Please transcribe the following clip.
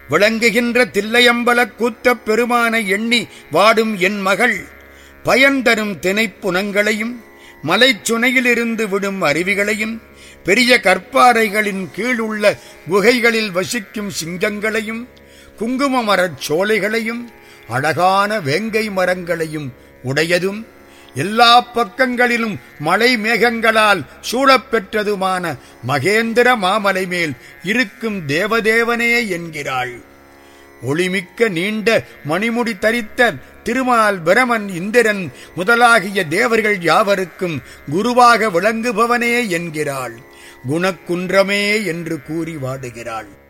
விளங்குகின்ற தில்லையம்பலக் கூத்தப் பெருமானை எண்ணி வாடும் என் மகள் பயன்தரும் திணைப்புனங்களையும் மலைச்சுனையிலிருந்து விடும் அருவிகளையும் பெரிய கற்பாறைகளின் கீழ் உள்ள குகைகளில் வசிக்கும் சிங்கங்களையும் குங்கும மரச் சோலைகளையும் அழகான வேங்கை மரங்களையும் உடையதும் எல்லா பக்கங்களிலும் மலை மேகங்களால் சூழப்பெற்றதுமான மகேந்திர மாமலை மேல் இருக்கும் தேவதேவனே என்கிறாள். ஒளிமிக்க நீண்ட மணிமுடி தரித்த திருமால் பிரமன் இந்திரன் முதலாகிய தேவர்கள் யாவருக்கும் குருவாக விளங்குபவனே என்கிறாள். குணக்குன்றமே என்று கூறி வாடுகிறாள்.